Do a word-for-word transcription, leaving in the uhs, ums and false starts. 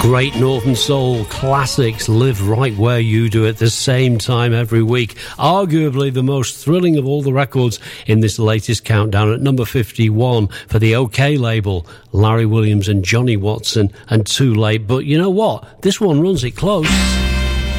Great Northern Soul classics live right where you do at the same time every week. Arguably the most thrilling of all the records in this latest countdown at number fifty-one for the OK label, Larry Williams and Johnny Watson and Too Late. But you know what? This one runs it close.